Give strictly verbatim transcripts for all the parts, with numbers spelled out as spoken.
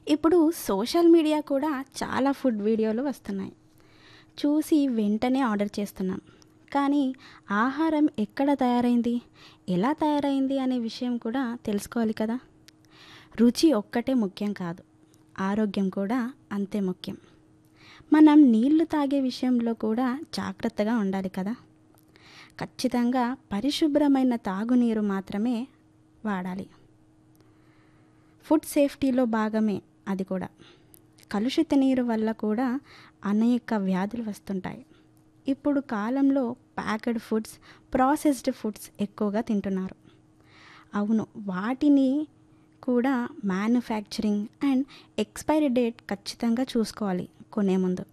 ఇప్పుడు social media కూడా చాలా ఫుడ్ వీడియోలు వస్తున్నాయి. చూసి వెంటనే ఆర్డర్ చేస్తున్నాం. కానీ ఆహారం ఎక్కడ తయారైంది, ఎలా తయారైంది అనే విషయం కూడా తెలుసుకోవాలి కదా. రుచి ఒక్కటే ముఖ్యం కాదు, ఆరోగ్యం కూడా అంతే ముఖ్యం. మనం నీళ్లు తాగే విషయంలో కూడా జాగ్రత్తగా ఉండాలి కదా. ఖచ్చితంగా పరిశుభ్రమైన తాగునీరు మాత్రమే వాడాలి. ఫుడ్ సేఫ్టీలో భాగమే అది కూడా. కలుషిత నీరు వల్ల కూడా అనేక వ్యాధులు వస్తుంటాయి. ఇప్పుడు కాలంలో ప్యాకెడ్ ఫుడ్స్, ప్రాసెస్డ్ ఫుడ్స్ ఎక్కువగా తింటున్నారు. అవును, వాటిని కూడా మ్యానుఫ్యాక్చరింగ్ అండ్ ఎక్స్పైరీ డేట్ ఖచ్చితంగా చూసుకోవాలి కొనే ముందు.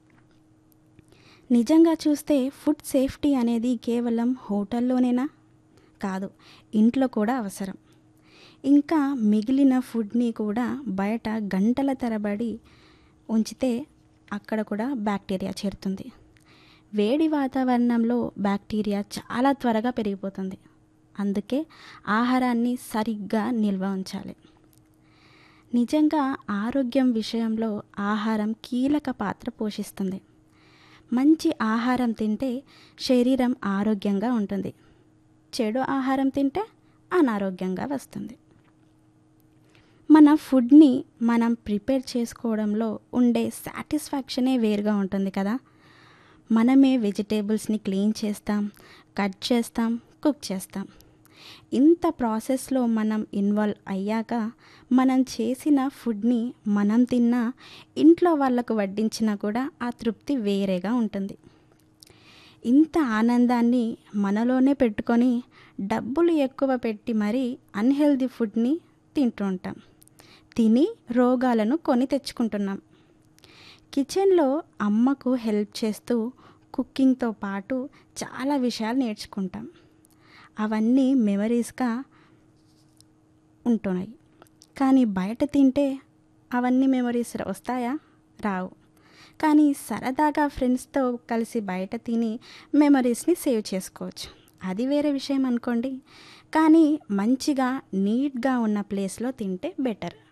నిజంగా చూస్తే ఫుడ్ సేఫ్టీ అనేది కేవలం హోటల్లోనేనా? కాదు, ఇంట్లో కూడా అవసరం. ఇంకా మిగిలిన ఫుడ్ని కూడా బయట గంటల తరబడి ఉంచితే అక్కడ కూడా బ్యాక్టీరియా చేరుతుంది. వేడి వాతావరణంలో బ్యాక్టీరియా చాలా త్వరగా పెరిగిపోతుంది. అందుకే ఆహారాన్ని సరిగ్గా నిల్వ ఉంచాలి. నిజంగా ఆరోగ్యం విషయంలో ఆహారం కీలక పాత్ర పోషిస్తుంది. మంచి ఆహారం తింటే శరీరం ఆరోగ్యంగా ఉంటుంది. చెడు ఆహారం తింటే అనారోగ్యంగా వస్తుంది. మన ఫుడ్ని మనం ప్రిపేర్ చేసుకోవడంలో ఉండే సాటిస్ఫాక్షనే వేరుగా ఉంటుంది కదా. మనమే వెజిటేబుల్స్ని క్లీన్ చేస్తాం, కట్ చేస్తాం, కుక్ చేస్తాం. ఇంత ప్రాసెస్లో మనం ఇన్వాల్వ్ అయ్యాక మనం చేసిన ఫుడ్ని మనం తిన్నా, ఇంట్లో వాళ్ళకు వడ్డించినా కూడా ఆ తృప్తి వేరేగా ఉంటుంది. ఇంత ఆనందాన్ని మనలోనే పెట్టుకొని డబ్బులు ఎక్కువ పెట్టి మరీ అన్హెల్దీ ఫుడ్ని తింటూ ఉంటాం. తిని రోగాలను కొని తెచ్చుకుంటున్నాం. కిచెన్లో అమ్మకు హెల్ప్ చేస్తూ కుకింగ్తో పాటు చాలా విషయాలు నేర్చుకుంటాం. అవన్నీ మెమరీస్గా ఉంటున్నాయి. కానీ బయట తింటే అవన్నీ మెమరీస్ వస్తాయా? రావు. కానీ సరదాగా ఫ్రెండ్స్తో కలిసి బయట తిని మెమరీస్ని సేవ్ చేసుకోవచ్చు. అది వేరే విషయం అనుకోండి. కానీ మంచిగా నీట్గా ఉన్న ప్లేస్లో తింటే బెటర్.